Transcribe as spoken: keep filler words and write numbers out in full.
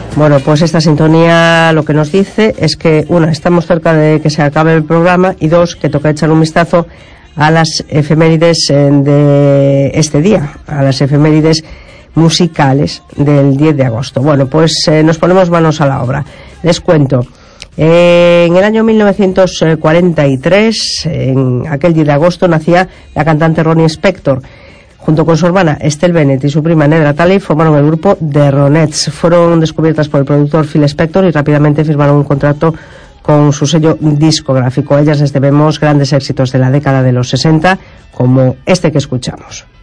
Bueno, pues esta sintonía lo que nos dice es que, una, estamos cerca de que se acabe el programa, y dos, que toca echar un vistazo a las efemérides de este día, a las efemérides musicales del diez de agosto. Bueno, pues eh, nos ponemos manos a la obra. Les cuento. Eh, en el año mil novecientos cuarenta y tres, en aquel diez de agosto, nacía la cantante Ronnie Spector. Junto con su hermana Estelle Bennett y su prima Nedra Talley formaron el grupo The Ronettes. Fueron descubiertas por el productor Phil Spector y rápidamente firmaron un contrato con su sello discográfico. A ellas les debemos grandes éxitos de la década de los sesenta, como este que escuchamos.